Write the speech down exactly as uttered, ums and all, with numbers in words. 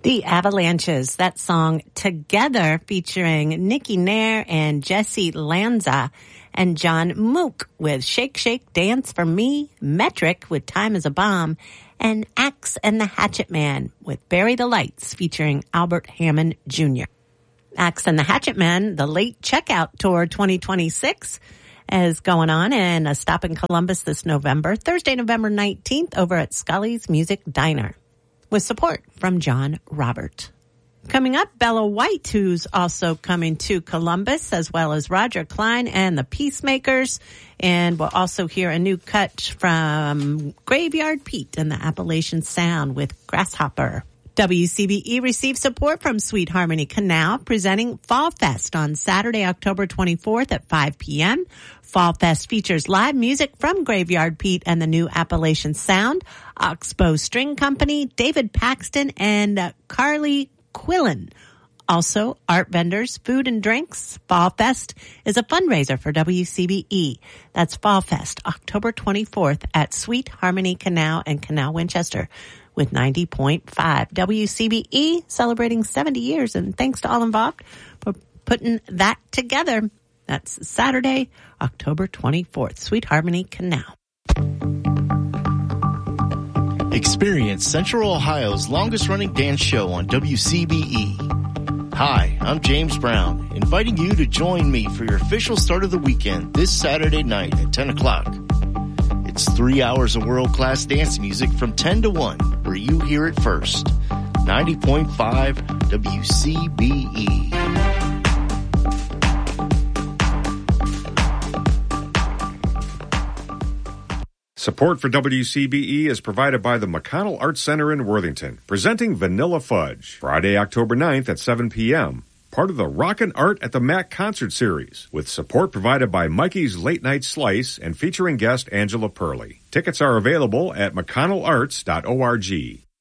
The Avalanches, that song Together featuring Nikki Nair and Jesse Lanza, and John Mook with Shake Shake Dance for Me, Metric with Time is a Bomb, and Axe and the Hatchet Man with Bury the Lights featuring Albert Hammond Junior Axe and the Hatchet Man, the Late Checkout Tour twenty twenty-six is going on, and a stop in Columbus this November, Thursday, November nineteenth, over at Scully's Music Diner, with support from John Robert. Coming up, Bella White, who's also coming to Columbus, as well as Roger Klein and the Peacemakers. And we'll also hear a new cut from Graveyard Pete and the Appalachian Sound with Grasshopper. W C B E receives support from Sweet Harmony Canal, presenting Fall Fest on Saturday, October twenty-fourth at five p.m. Fall Fest features live music from Graveyard Pete and the new Appalachian Sound, Oxbow String Company, David Paxton, and uh, Carly Quillen. Also, art vendors, food and drinks. Fall Fest is a fundraiser for W C B E. That's Fall Fest, October twenty-fourth at Sweet Harmony Canal and Canal Winchester with ninety point five. W C B E celebrating seventy years, and thanks to all involved for putting that together. That's Saturday, October twenty-fourth, Sweet Harmony Canal. Experience Central Ohio's longest-running dance show on W C B E. Hi, I'm James Brown, inviting you to join me for your official start of the weekend this Saturday night at ten o'clock. It's three hours of world-class dance music from ten to one, where you hear it first. ninety point five W C B E. Support for W C B E is provided by the McConnell Arts Center in Worthington, presenting Vanilla Fudge, Friday, October ninth at seven p.m., part of the Rockin' Art at the Mac concert series, with support provided by Mikey's Late Night Slice and featuring guest Angela Purley. Tickets are available at mcconnell arts dot org.